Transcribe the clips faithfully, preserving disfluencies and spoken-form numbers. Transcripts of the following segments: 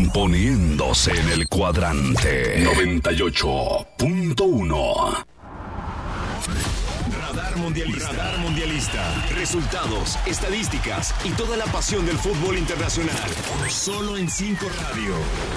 poniéndose en el cuadrante noventa y ocho punto uno. Radar Mundialista. Radar Mundialista. Resultados, estadísticas y toda la pasión del fútbol internacional. Solo en cinco Radio.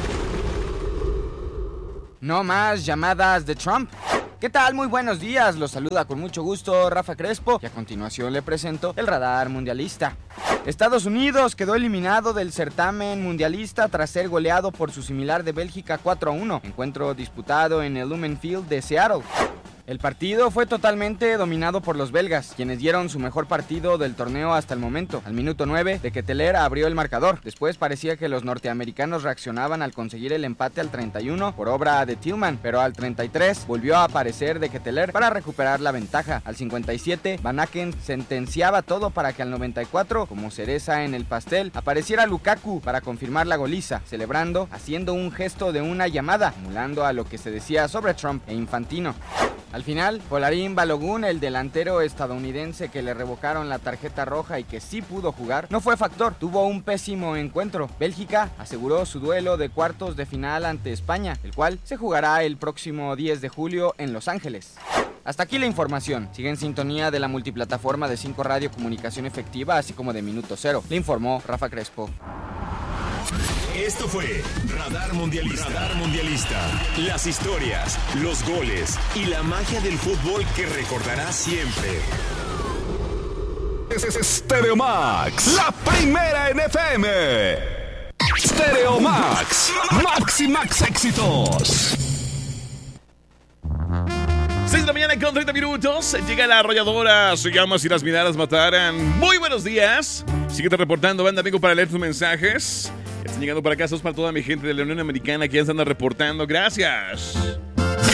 No más llamadas de Trump. ¿Qué tal? Muy buenos días. Los saluda con mucho gusto Rafa Crespo y a continuación le presento el Radar Mundialista. Estados Unidos quedó eliminado del certamen mundialista tras ser goleado por su similar de Bélgica cuatro a uno, encuentro disputado en el Lumen Field de Seattle. El partido fue totalmente dominado por los belgas, quienes dieron su mejor partido del torneo hasta el momento. Al minuto nueve, de Ketelaere abrió el marcador. Después parecía que los norteamericanos reaccionaban al conseguir el empate al treinta y uno por obra de Tillman, pero al treinta y tres volvió a aparecer de Ketelaere para recuperar la ventaja. Al cincuenta y siete, Van Aken sentenciaba todo para que al noventa y cuatro, como cereza en el pastel, apareciera Lukaku para confirmar la goliza, celebrando, haciendo un gesto de una llamada, emulando a lo que se decía sobre Trump e Infantino. Al final, Folarin Balogun, el delantero estadounidense que le revocaron la tarjeta roja y que sí pudo jugar, no fue factor, tuvo un pésimo encuentro. Bélgica aseguró su duelo de cuartos de final ante España, el cual se jugará el próximo diez de julio en Los Ángeles. Hasta aquí la información. Sigue en sintonía de la multiplataforma de cinco Radio Comunicación Efectiva, así como de Minuto Cero. Le informó Rafa Crespo. Esto fue Radar Mundialista. Radar Mundialista. Las historias, los goles y la magia del fútbol que recordarás siempre. Stereo Max, la primera en F M. Stereo Max, Max y Max éxitos. seis de la mañana con treinta minutos. Llega la arrolladora. Se llama Si las miradas mataran. Muy buenos días. Síguete reportando, banda, amigo, para leer tus mensajes. Están llegando para acá, sos para toda mi gente de la Unión Americana que ya se anda reportando. Gracias.